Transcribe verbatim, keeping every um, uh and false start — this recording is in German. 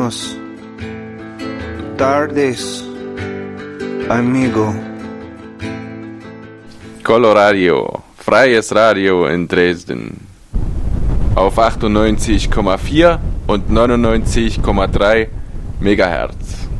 buenos tardes, amigo. Coloradio, freies Radio in Dresden. Auf achtundneunzig Komma vier und neunundneunzig Komma drei Megahertz.